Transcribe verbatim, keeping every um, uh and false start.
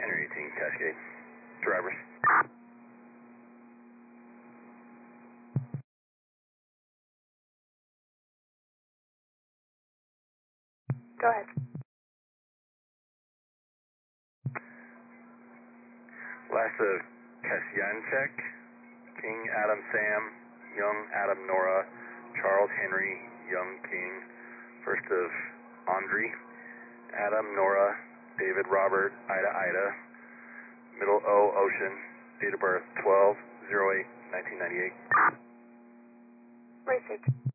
Henry eighteen, Cascade. Drivers. Go ahead. Last of Kasyanchek, King Adam Sam, Young Adam Nora, Charles Henry, Young King. First of Andre, Adam Nora, David Robert, Ida Ida. Middle O Ocean, date of birth twelve oh eight nineteen ninety-eight. Research.